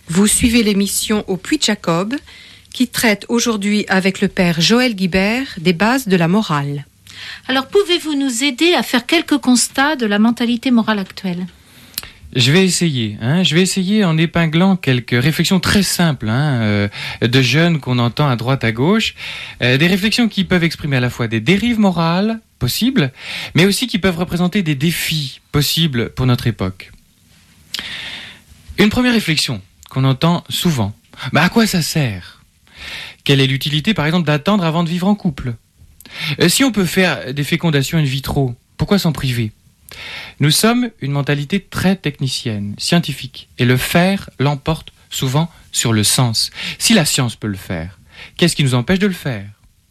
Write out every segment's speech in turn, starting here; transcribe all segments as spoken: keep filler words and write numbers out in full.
Vous suivez l'émission Au Puits de Jacob, qui traite aujourd'hui avec le père Joël Guibert des bases de la morale. Alors, pouvez-vous nous aider à faire quelques constats de la mentalité morale actuelle ? Je vais essayer, hein, je vais essayer en épinglant quelques réflexions très simples hein, euh, de jeunes qu'on entend à droite à gauche, euh, des réflexions qui peuvent exprimer à la fois des dérives morales possibles, mais aussi qui peuvent représenter des défis possibles pour notre époque. Une première réflexion qu'on entend souvent, bah à quoi ça sert ? Quelle est l'utilité par exemple d'attendre avant de vivre en couple ? euh, Si on peut faire des fécondations in vitro, pourquoi s'en priver ? Nous sommes une mentalité très technicienne, scientifique, et le faire l'emporte souvent sur le sens. Si la science peut le faire, qu'est-ce qui nous empêche de le faire ?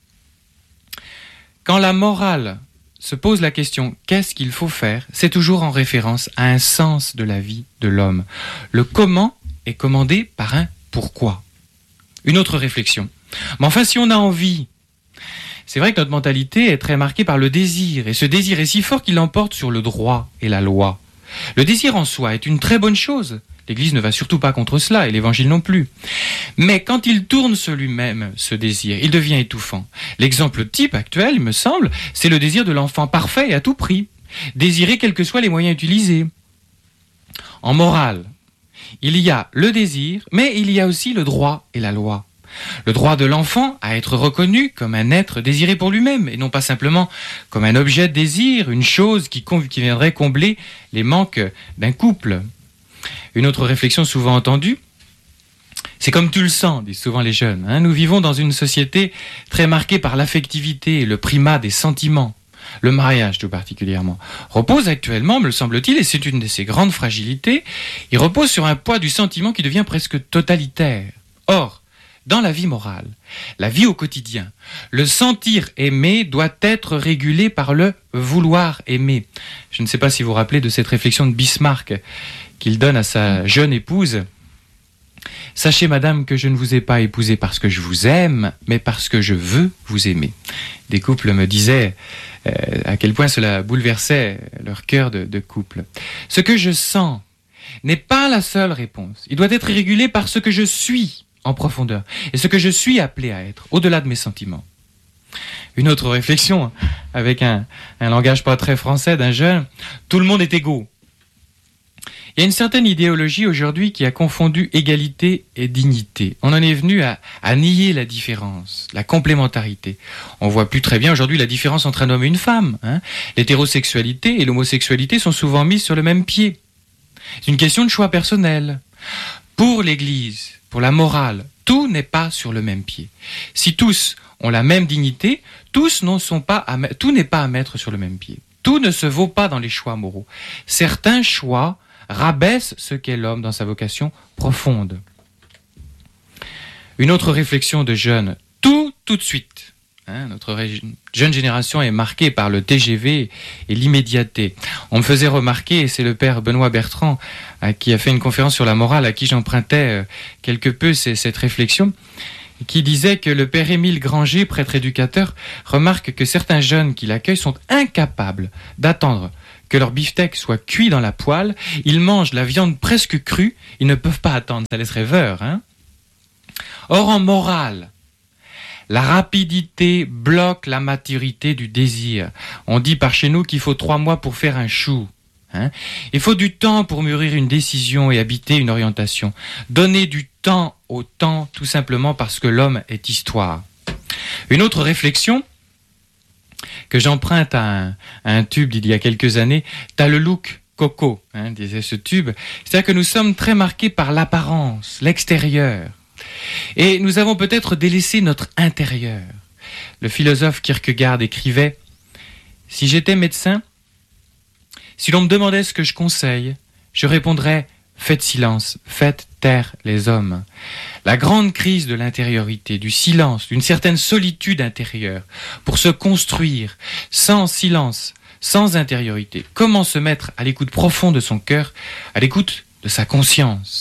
Quand la morale se pose la question « qu'est-ce qu'il faut faire ?», c'est toujours en référence à un sens de la vie de l'homme. Le comment est commandé par un pourquoi. Une autre réflexion. Mais enfin, si on a envie... C'est vrai que notre mentalité est très marquée par le désir, et ce désir est si fort qu'il l'emporte sur le droit et la loi. Le désir en soi est une très bonne chose. L'Église ne va surtout pas contre cela, et l'Évangile non plus. Mais quand il tourne sur lui-même, ce désir, il devient étouffant. L'exemple type actuel, il me semble, c'est le désir de l'enfant parfait et à tout prix. Désirer quels que soient les moyens utilisés. En morale, il y a le désir, mais il y a aussi le droit et la loi. Le droit de l'enfant à être reconnu comme un être désiré pour lui-même, et non pas simplement comme un objet de désir, une chose qui, qui viendrait combler les manques d'un couple. Une autre réflexion souvent entendue, c'est comme tu le sens, disent souvent les jeunes. Hein, nous vivons dans une société très marquée par l'affectivité et le primat des sentiments. Le mariage tout particulièrement repose actuellement, me semble-t-il, et c'est une de ses grandes fragilités, il repose sur un poids du sentiment qui devient presque totalitaire. Or, dans la vie morale, la vie au quotidien, le sentir aimer doit être régulé par le vouloir aimer. Je ne sais pas si vous vous rappelez de cette réflexion de Bismarck qu'il donne à sa jeune épouse. « Sachez, madame, que je ne vous ai pas épousée parce que je vous aime, mais parce que je veux vous aimer. » Des couples me disaient euh, à quel point cela bouleversait leur cœur de, de couple. Ce que je sens n'est pas la seule réponse. Il doit être régulé par ce que je suis en profondeur, et ce que je suis appelé à être, au-delà de mes sentiments. Une autre réflexion, avec un, un langage pas très français d'un jeune, tout le monde est égaux. Il y a une certaine idéologie aujourd'hui qui a confondu égalité et dignité. On en est venu à, à nier la différence, la complémentarité. On voit plus très bien aujourd'hui la différence entre un homme et une femme. Hein. L'hétérosexualité et l'homosexualité sont souvent mises sur le même pied. C'est une question de choix personnel. Pour l'Église, pour la morale, tout n'est pas sur le même pied. Si tous ont la même dignité, tous n'en sont pas à, tout n'est pas à mettre sur le même pied. Tout ne se vaut pas dans les choix moraux. Certains choix rabaissent ce qu'est l'homme dans sa vocation profonde. Une autre réflexion de jeunes, tout, tout de suite. Hein, notre ré- jeune génération est marquée par le T G V et l'immédiateté. On me faisait remarquer, et c'est le père Benoît Bertrand à qui a fait une conférence sur la morale, à qui j'empruntais euh, quelque peu c'est, cette réflexion, qui disait que le père Émile Granger, prêtre éducateur, remarque que certains jeunes qui l'accueillent sont incapables d'attendre que leur beefsteak soit cuit dans la poêle. Ils mangent la viande presque crue, ils ne peuvent pas attendre, ça laisse rêveur. Hein. Or en morale, la rapidité bloque la maturité du désir. On dit par chez nous qu'il faut trois mois pour faire un chou. Hein. Il faut du temps pour mûrir une décision et habiter une orientation. Donner du temps au temps, tout simplement parce que l'homme est histoire. Une autre réflexion que j'emprunte à un, à un tube d'il y a quelques années, t'as le look coco, hein, disait ce tube. C'est-à-dire que nous sommes très marqués par l'apparence, l'extérieur. Et nous avons peut-être délaissé notre intérieur. Le philosophe Kierkegaard écrivait « Si j'étais médecin, si l'on me demandait ce que je conseille, je répondrais « Faites silence, faites taire les hommes ». La grande crise de l'intériorité, du silence, d'une certaine solitude intérieure, pour se construire sans silence, sans intériorité. Comment se mettre à l'écoute profonde de son cœur, à l'écoute de sa conscience ?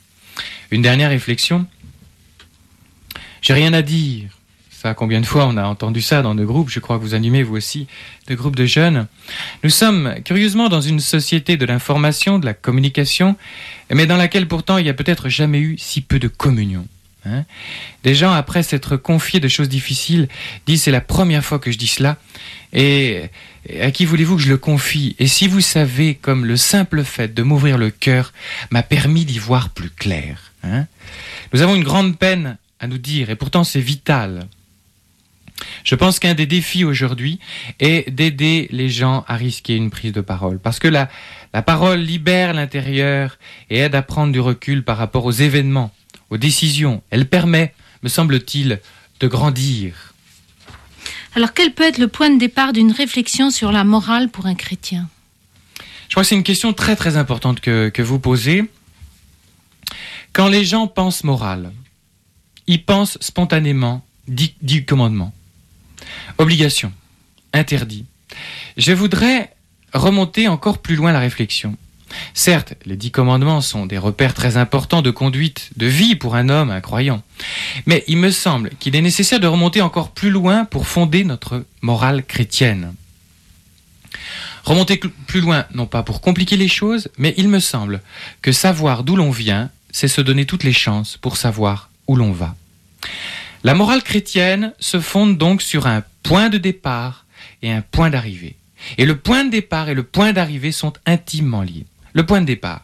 Une dernière réflexion. J'ai rien à dire. Enfin, combien de fois on a entendu ça dans nos groupes? Je crois que vous animez, vous aussi, de groupes de jeunes. Nous sommes, curieusement, dans une société de l'information, de la communication, mais dans laquelle, pourtant, il n'y a peut-être jamais eu si peu de communion. Hein? Des gens, après s'être confiés de choses difficiles, disent « c'est la première fois que je dis cela ». Et à qui voulez-vous que je le confie? Et si vous savez, comme le simple fait de m'ouvrir le cœur m'a permis d'y voir plus clair. Hein? Nous avons une grande peine à nous dire, et pourtant c'est vital. Je pense qu'un des défis aujourd'hui est d'aider les gens à risquer une prise de parole. Parce que la, la parole libère l'intérieur et aide à prendre du recul par rapport aux événements, aux décisions. Elle permet, me semble-t-il, de grandir. Alors, quel peut être le point de départ d'une réflexion sur la morale pour un chrétien? Je crois que c'est une question très très importante que, que vous posez. Quand les gens pensent morale, ils pensent spontanément dix, dix commandements, obligations, interdits. Je voudrais remonter encore plus loin la réflexion. Certes, les dix commandements sont des repères très importants de conduite, de vie pour un homme, un croyant. Mais il me semble qu'il est nécessaire de remonter encore plus loin pour fonder notre morale chrétienne. Remonter plus loin, non pas pour compliquer les choses, mais il me semble que savoir d'où l'on vient, c'est se donner toutes les chances pour savoir où l'on va. La morale chrétienne se fonde donc sur un point de départ et un point d'arrivée. Et le point de départ et le point d'arrivée sont intimement liés. Le point de départ.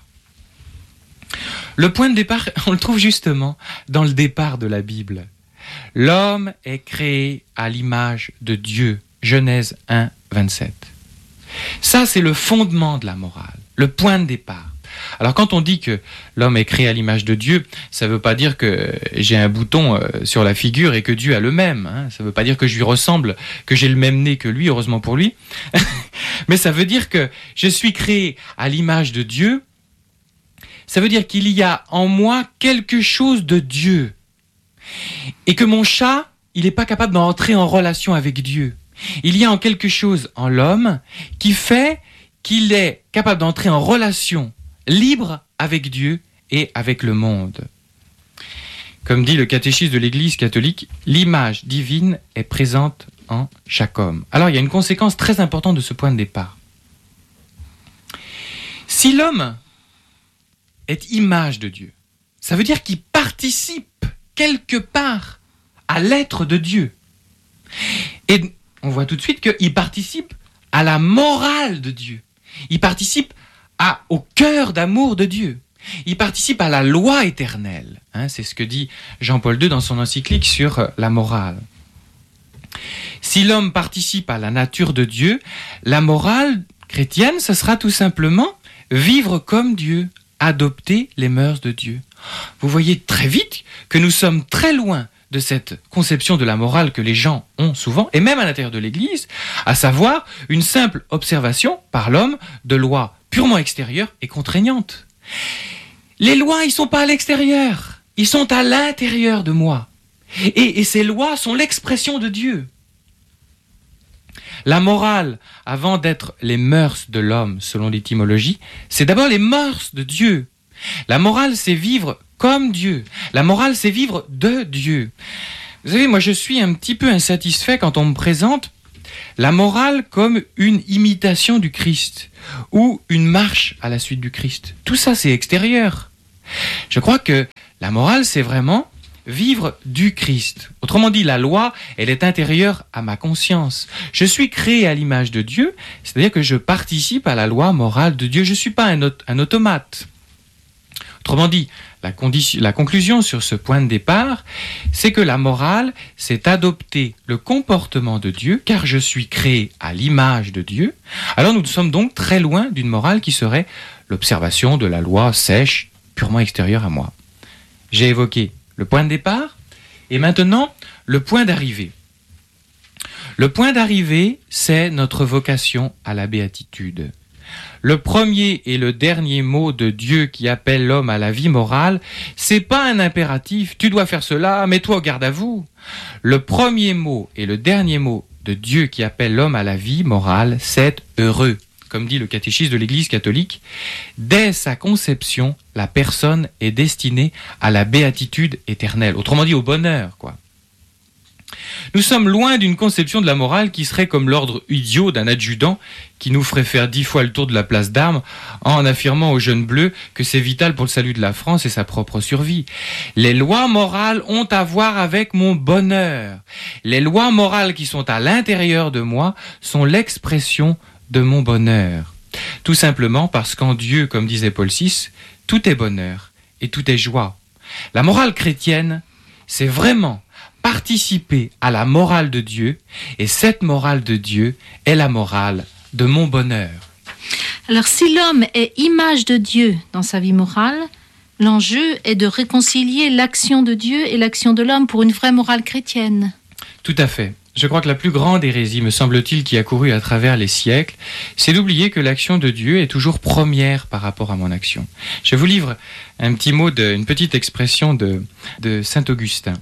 Le point de départ, on le trouve justement dans le départ de la Bible. L'homme est créé à l'image de Dieu. Genèse un, vingt-sept. Ça, c'est le fondement de la morale, le point de départ. Alors quand on dit que l'homme est créé à l'image de Dieu, ça ne veut pas dire que j'ai un bouton sur la figure et que Dieu a le même. Hein. Ça ne veut pas dire que je lui ressemble, que j'ai le même nez que lui, heureusement pour lui. Mais ça veut dire que je suis créé à l'image de Dieu. Ça veut dire qu'il y a en moi quelque chose de Dieu. Et que mon chat, il n'est pas capable d'entrer en relation avec Dieu. Il y a en quelque chose en l'homme qui fait qu'il est capable d'entrer en relation libre avec Dieu et avec le monde. Comme dit le catéchisme de l'Église catholique, l'image divine est présente en chaque homme. Alors il y a une conséquence très importante de ce point de départ. Si l'homme est image de Dieu, ça veut dire qu'il participe quelque part à l'être de Dieu. Et on voit tout de suite qu'il participe à la morale de Dieu. Il participe à, au cœur d'amour de Dieu. Il participe à la loi éternelle. Hein, c'est ce que dit Jean-Paul deux dans son encyclique sur la morale. Si l'homme participe à la nature de Dieu, la morale chrétienne, ce sera tout simplement vivre comme Dieu, adopter les mœurs de Dieu. Vous voyez très vite que nous sommes très loin de cette conception de la morale que les gens ont souvent, et même à l'intérieur de l'Église, à savoir une simple observation par l'homme de lois purement extérieures et contraignantes. Les lois, ils ne sont pas à l'extérieur, ils sont à l'intérieur de moi. Et, et ces lois sont l'expression de Dieu. La morale, avant d'être les mœurs de l'homme, selon l'étymologie, c'est d'abord les mœurs de Dieu. La morale, c'est vivre comme Dieu. La morale, c'est vivre de Dieu. Vous savez, moi, je suis un petit peu insatisfait quand on me présente la morale comme une imitation du Christ ou une marche à la suite du Christ. Tout ça, c'est extérieur. Je crois que la morale, c'est vraiment vivre du Christ. Autrement dit, la loi, elle est intérieure à ma conscience. Je suis créé à l'image de Dieu, c'est-à-dire que je participe à la loi morale de Dieu. Je ne suis pas un, aut- un automate. Autrement dit, la, condition, la conclusion sur ce point de départ, c'est que la morale, c'est adopter le comportement de Dieu, car je suis créé à l'image de Dieu. Alors nous sommes donc très loin d'une morale qui serait l'observation de la loi sèche, purement extérieure à moi. J'ai évoqué le point de départ, et maintenant, le point d'arrivée. Le point d'arrivée, c'est notre vocation à la béatitude. Le premier et le dernier mot de Dieu qui appelle l'homme à la vie morale, c'est pas un impératif, tu dois faire cela, mets-toi au garde à vous. Le premier mot et le dernier mot de Dieu qui appelle l'homme à la vie morale, c'est heureux. Comme dit le catéchisme de l'Église catholique, dès sa conception, la personne est destinée à la béatitude éternelle. Autrement dit, au bonheur, quoi. Nous sommes loin d'une conception de la morale qui serait comme l'ordre idiot d'un adjudant qui nous ferait faire dix fois le tour de la place d'armes en affirmant aux jeunes bleus que c'est vital pour le salut de la France et sa propre survie. Les lois morales ont à voir avec mon bonheur. Les lois morales qui sont à l'intérieur de moi sont l'expression de mon bonheur. Tout simplement parce qu'en Dieu, comme disait Paul six, tout est bonheur et tout est joie. La morale chrétienne, c'est vraiment participer à la morale de Dieu, et cette morale de Dieu est la morale de mon bonheur. Alors si l'homme est image de Dieu dans sa vie morale, l'enjeu est de réconcilier l'action de Dieu et l'action de l'homme pour une vraie morale chrétienne. Tout à fait. Je crois que la plus grande hérésie, me semble-t-il, qui a couru à travers les siècles, c'est d'oublier que l'action de Dieu est toujours première par rapport à mon action. Je vous livre un petit mot, de, une petite expression de, de saint Augustin.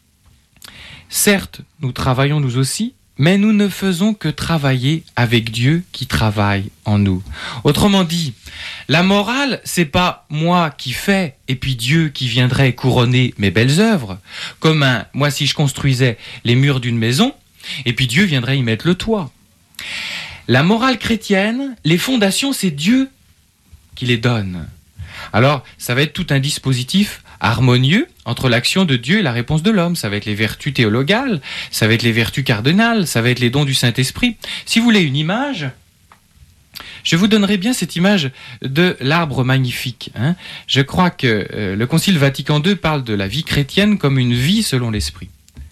Certes, nous travaillons nous aussi, mais nous ne faisons que travailler avec Dieu qui travaille en nous. Autrement dit, la morale, c'est pas moi qui fais et puis Dieu qui viendrait couronner mes belles œuvres, comme un, moi si je construisais les murs d'une maison, et puis Dieu viendrait y mettre le toit. La morale chrétienne, les fondations, c'est Dieu qui les donne. Alors, ça va être tout un dispositif harmonieux entre l'action de Dieu et la réponse de l'homme. Ça va être les vertus théologales, ça va être les vertus cardinales, ça va être les dons du Saint-Esprit. Si vous voulez une image, je vous donnerai bien cette image de l'arbre magnifique. Hein. Je crois que euh, le Concile Vatican deux parle de la vie chrétienne comme une vie selon l'Esprit.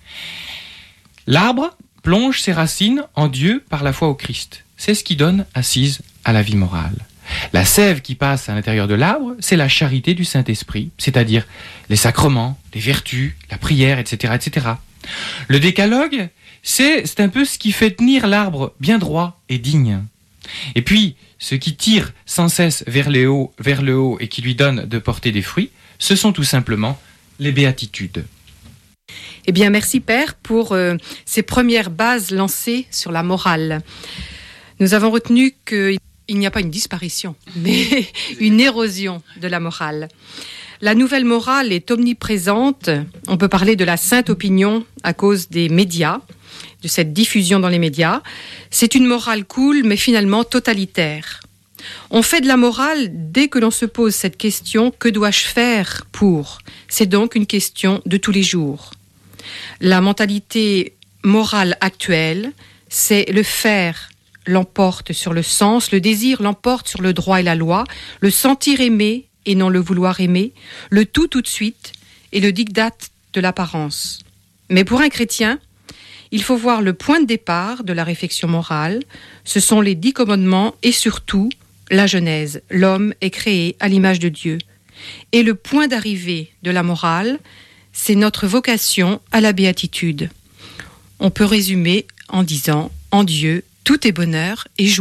L'arbre plonge ses racines en Dieu par la foi au Christ. C'est ce qui donne assise à la vie morale. La sève qui passe à l'intérieur de l'arbre, c'est la charité du Saint-Esprit, c'est-à-dire les sacrements, les vertus, la prière, et cetera, et cetera. Le décalogue, c'est, c'est un peu ce qui fait tenir l'arbre bien droit et digne. Et puis, ce qui tire sans cesse vers le haut, vers le haut et qui lui donne de porter des fruits, ce sont tout simplement les béatitudes. Eh bien, merci Père pour euh, ces premières bases lancées sur la morale. Nous avons retenu qu'il n'y a pas une disparition, mais une érosion de la morale. La nouvelle morale est omniprésente. On peut parler de la sainte opinion à cause des médias, de cette diffusion dans les médias. C'est une morale cool, mais finalement totalitaire. On fait de la morale dès que l'on se pose cette question, que dois-je faire pour ? C'est donc une question de tous les jours. La mentalité morale actuelle, c'est le faire l'emporte sur le sens, le désir l'emporte sur le droit et la loi, le sentir aimer et non le vouloir aimer, le tout tout de suite et le diktat de l'apparence. Mais pour un chrétien, il faut voir le point de départ de la réflexion morale, ce sont les dix commandements et surtout la Genèse. L'homme est créé à l'image de Dieu. Et le point d'arrivée de la morale, c'est notre vocation à la béatitude. On peut résumer en disant « En Dieu, tout est bonheur et joie ».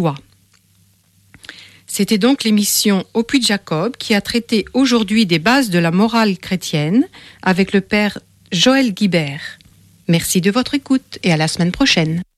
C'était donc l'émission Au Puy de Jacob qui a traité aujourd'hui des bases de la morale chrétienne avec le père Joël Guibert. Merci de votre écoute et à la semaine prochaine.